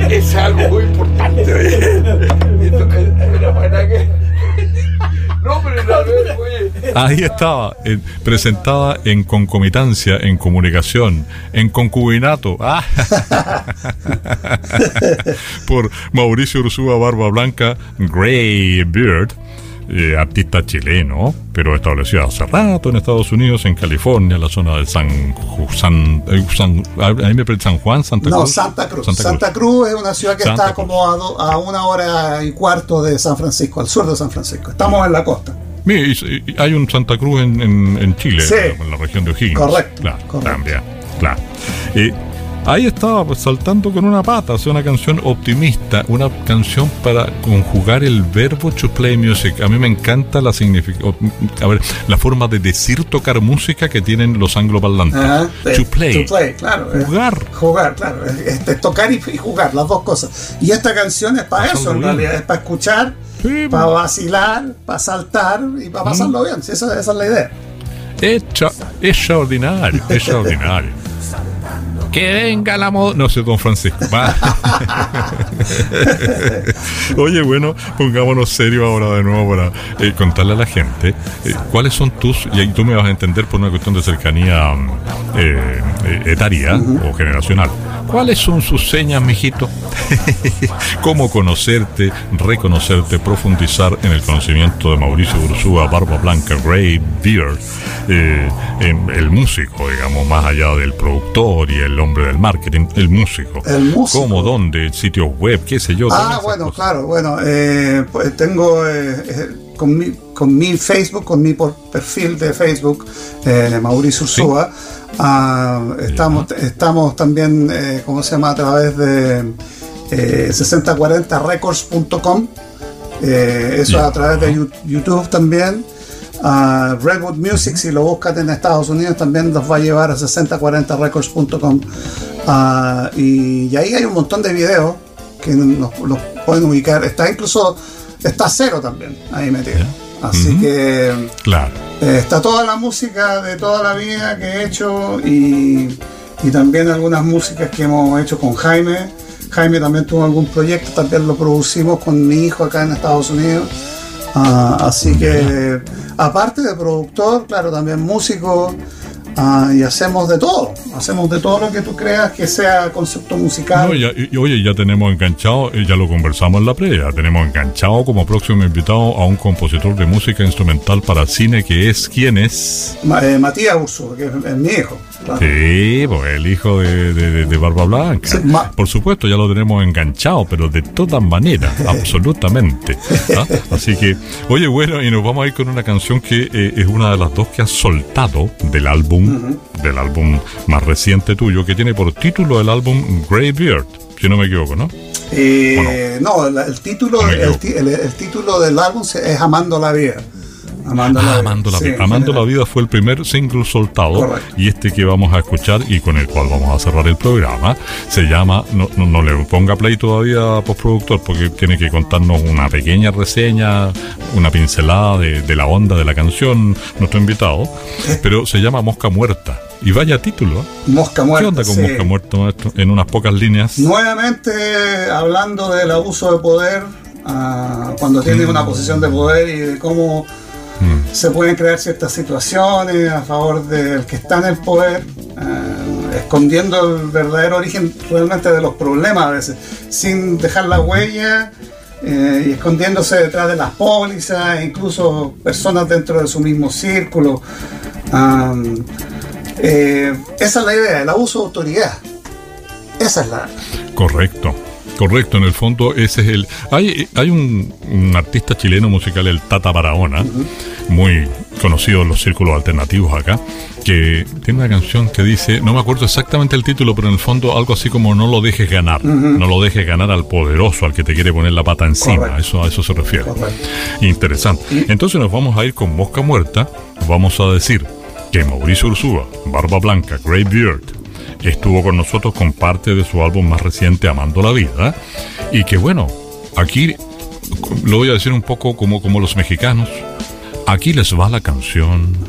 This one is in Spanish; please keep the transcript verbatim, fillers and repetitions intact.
es algo muy importante. Esto es una buena que... No, pero la vez, oye. Ahí estaba, eh, presentada en concomitancia, en comunicación, en concubinato, ah, por Mauricio Ursúa Barba Blanca, Grey Beard, eh, artista chileno, pero establecido hace rato en Estados Unidos, en California, en la zona de San, San, eh, San, a mí me parece San Juan, Santa Cruz. No, Santa Cruz. Santa Cruz. Santa Cruz es una ciudad que Santa está Cruz. como a, do, a una hora y cuarto de San Francisco, al sur de San Francisco. Estamos en la costa. Mira, y- y hay un Santa Cruz en, en, en Chile, Sí. en la región de O'Higgins. Correcto, Claro, correcto. también, claro. Eh, ahí estaba pues, saltando con una pata, o sea, una canción optimista, una canción para conjugar el verbo to play music. A mí me encanta la signific- o, a ver, la forma de decir tocar música que tienen los angloparlantes. Ajá. To play. To play, claro. Jugar. Eh, Jugar, claro. Es, es tocar y, y jugar, las dos cosas. Y esta canción es para Pasarlo eso, en bien. realidad. Es para escuchar, Sí, para vacilar, para saltar y para pasarlo bien. Sí, esa, esa es la idea. Hecha, extraordinario, extraordinario. Que venga la moda. No sé, don Francisco. Va. Oye, bueno, pongámonos serio ahora de nuevo para eh, contarle a la gente eh, cuáles son tus, y ahí tú me vas a entender por una cuestión de cercanía eh, eh, etaria o generacional. ¿Cuáles son sus señas, mijito? Cómo conocerte, reconocerte, profundizar en el conocimiento de Mauricio Ursúa Barba Blanca, Grey Beard, eh, en el músico, digamos, más allá del productor y el hombre del marketing, el músico. El músico. ¿Cómo, dónde? Sitios web, qué sé yo. todas Ah, esas bueno, cosas. claro, bueno, eh, pues tengo eh, eh, con, mi, con mi Facebook, con mi por- perfil de Facebook, eh, Mauricio Ursúa, ah, estamos, estamos también, eh, ¿cómo se llama? A través de eh, sesenta cuarenta records punto com, eh, eso Ya. a través de Yu- YouTube también. Uh, Redwood Music, si lo buscan en Estados Unidos, también los va a llevar a sesenta cuarenta records punto com. Uh, y, y ahí hay un montón de videos que nos, los pueden ubicar. Está incluso, está Cero también ahí metido. Así Ujú. que Claro. eh, está toda la música de toda la vida que he hecho y, y también algunas músicas que hemos hecho con Jaime. Jaime también tuvo algún proyecto, también lo producimos con mi hijo acá en Estados Unidos. Ah, así que, aparte de productor, claro, también músico, ah, y hacemos de todo. Hacemos de todo lo que tú creas que sea concepto musical. No, ya, y, y, oye, ya tenemos enganchado, eh, ya lo conversamos en la previa, tenemos enganchado como próximo invitado a un compositor de música instrumental para cine que es, ¿quién es? Ma- eh, Matías Urso, que es, es mi hijo. Claro. Sí, pues el hijo de, de, de- de Barba Blanca. Sí, ma- Por supuesto, ya lo tenemos enganchado, pero de todas maneras, absolutamente. ¿Ah? Así que, oye, bueno, y nos vamos a ir con una canción que eh, es una de las dos que has soltado del álbum, del álbum más reciente tuyo, que tiene por título el álbum Grey Beard, si no me equivoco, ¿no? Eh, no, la- el título, Me el, equivoco. ti- el- el título del álbum se- es Amando la Vida. Amando la Ah, Vida. Amando la Sí, Vida. en Amando la general. Vida fue el primer single soltado. Correcto. Y este que vamos a escuchar y con el cual vamos a cerrar el programa se llama, no, no, no le ponga play todavía, postproductor, porque tiene que contarnos una pequeña reseña, una pincelada de, de la onda de la canción, nuestro invitado, pero se llama Mosca Muerta. Y vaya título, ¿eh? Mosca Muerta. ¿Qué onda con sí. Mosca Muerta, maestro? En unas pocas líneas. Nuevamente hablando del abuso de poder, ah, cuando tienes una posición de poder y de cómo Mm. se pueden crear ciertas situaciones a favor del que está en el poder, ah, escondiendo el verdadero origen realmente de los problemas a veces, sin dejar la huella eh, y escondiéndose detrás de las pólizas, incluso personas dentro de su mismo círculo. Ah, eh, esa es la idea, el abuso de autoridad. Esa es la... Correcto, correcto. En el fondo ese es el... Hay, hay un, un artista chileno musical, el Tata Barahona, muy conocido en los círculos alternativos acá, que tiene una canción que dice, no me acuerdo exactamente el título, pero en el fondo algo así como no lo dejes ganar, no lo dejes ganar al poderoso, al que te quiere poner la pata encima. Correcto. Eso, a eso se refiere. Correcto. Interesante. Entonces nos vamos a ir con Mosca Muerta. Vamos a decir que Mauricio Ursúa, Barba Blanca, Grey Beard, estuvo con nosotros con parte de su álbum más reciente, Amando la Vida, y que bueno, aquí lo voy a decir un poco como, como los mexicanos, aquí les va la canción